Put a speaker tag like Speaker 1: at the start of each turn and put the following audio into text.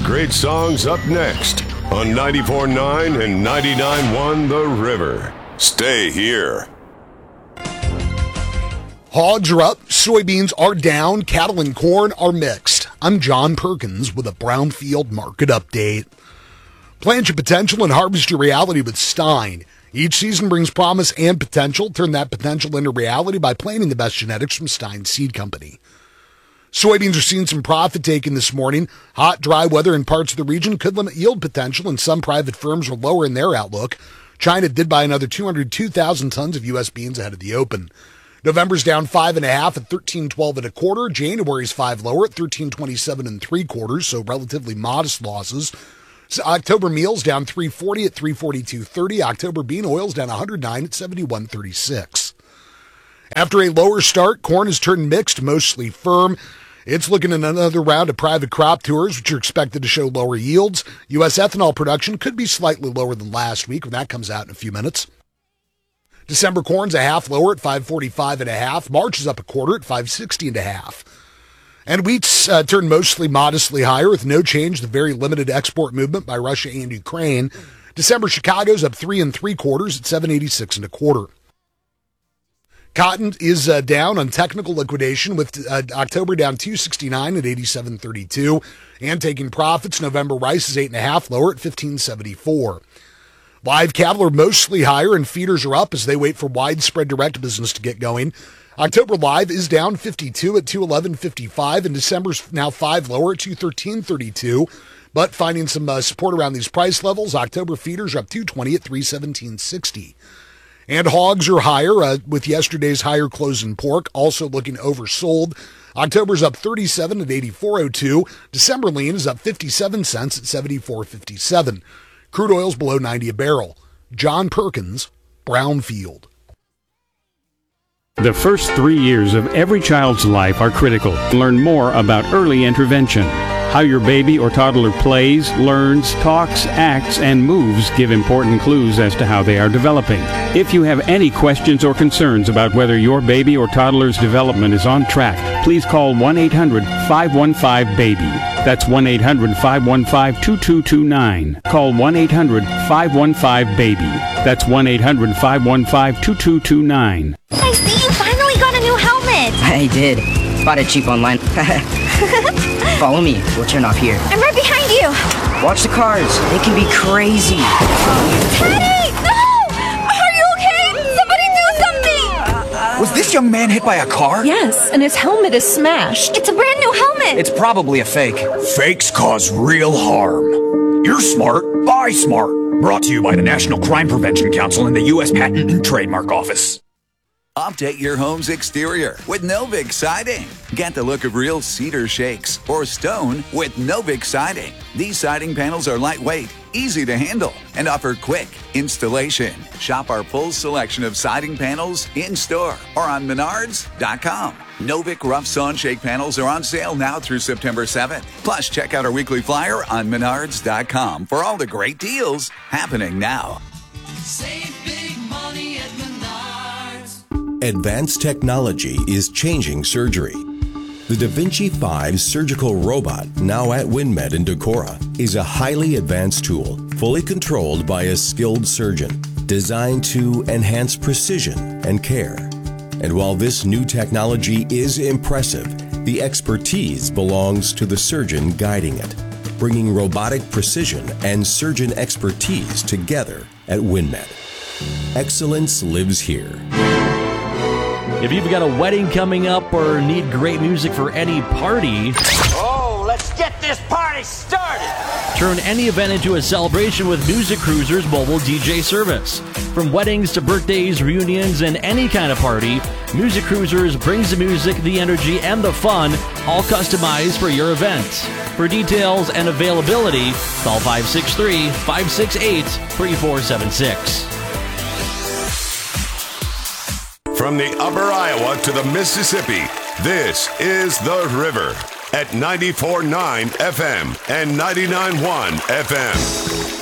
Speaker 1: great songs up next on 94.9 and 99.1 The River. Stay here.
Speaker 2: Hogs are up, soybeans are down, cattle and corn are mixed. I'm John Perkins with a Brownfield market update. Plant your potential and harvest your reality with Stein. Each season brings promise and potential. Turn that potential into reality by planting the best genetics from Stein Seed Company. Soybeans are seeing some profit taking this morning. Hot, dry weather in parts of the region could limit yield potential, and some private firms are lower in their outlook. China did buy another 202,000 tons of U.S. beans ahead of the open. November's down 5.5 at 13.12 and a quarter. January's 5 lower at 13.27 and 3/4, so relatively modest losses. October meal's down 3.40 at 3.42.30. October bean oil's down 109 at 71.36. After a lower start, corn has turned mixed, mostly firm. It's looking at another round of private crop tours, which are expected to show lower yields. U.S. ethanol production could be slightly lower than last week when that comes out in a few minutes. December corn's a half lower at 5.45 and a half. March is up a quarter at 5.60 and a half. And wheat's turned mostly modestly higher with no change, the very limited export movement by Russia and Ukraine. December Chicago's up 3 3/4 at 7.86 and a quarter. Cotton is down on technical liquidation with October down 269 at 87.32. And taking profits, November rice is 8.5 lower at 15.74. Live cattle are mostly higher and feeders are up as they wait for widespread direct business to get going. October live is down 52 at 211.55 and December's now 5 lower at 213.32. But finding some support around these price levels, October feeders are up 220 at 317.60. And hogs are higher with yesterday's higher close in pork, also looking oversold. October's up 37 at 84.02. December lean is up 57 cents at 74.57. Crude oil's below 90 a barrel. John Perkins, Brownfield.
Speaker 3: The first 3 years of every child's life are critical. Learn more about early intervention. How your baby or toddler plays, learns, talks, acts, and moves give important clues as to how they are developing. If you have any questions or concerns about whether your baby or toddler's development is on track, please call 1-800-515-BABY. That's 1-800-515-2229. Call 1-800-515-BABY. That's 1-800-515-2229.
Speaker 4: I see you finally got a new helmet.
Speaker 5: I did. Bought it cheap online. Follow me. We'll turn off here.
Speaker 4: I'm right behind you.
Speaker 5: Watch the cars. They can be crazy.
Speaker 4: Teddy! No! Are you okay? Somebody do something!
Speaker 6: Was this young man hit by a car?
Speaker 7: Yes, and his helmet is smashed.
Speaker 4: It's a brand new helmet.
Speaker 6: It's probably a fake. Fakes cause real harm. You're smart. Buy smart. Brought to you by the National Crime Prevention Council and the U.S. Patent and Trademark Office.
Speaker 8: Update your home's exterior with Novik Siding. Get the look of real cedar shakes or stone with Novik Siding. These siding panels are lightweight, easy to handle, and offer quick installation. Shop our full selection of siding panels in-store or on Menards.com. Novik Rough Sawn Shake panels are on sale now through September 7th. Plus, check out our weekly flyer on Menards.com for all the great deals happening now.
Speaker 9: Save big money at Menards.
Speaker 10: Advanced technology is changing surgery. The Da Vinci 5 surgical robot, now at WinMed in Decorah, is a highly advanced tool, fully controlled by a skilled surgeon, designed to enhance precision and care. And while this new technology is impressive, the expertise belongs to the surgeon guiding it, bringing robotic precision and surgeon expertise together at WinMed. Excellence lives here.
Speaker 11: If you've got a wedding coming up or need great music for any party,
Speaker 9: Let's get this party started!
Speaker 11: Turn any event into a celebration with Music Cruiser's mobile DJ service. From weddings to birthdays, reunions, and any kind of party, Music Cruisers brings the music, the energy, and the fun, all customized for your event. For details and availability, call 563-568-3476.
Speaker 1: From the Upper Iowa to the Mississippi, this is The River at 94.9 FM and 99.1 FM.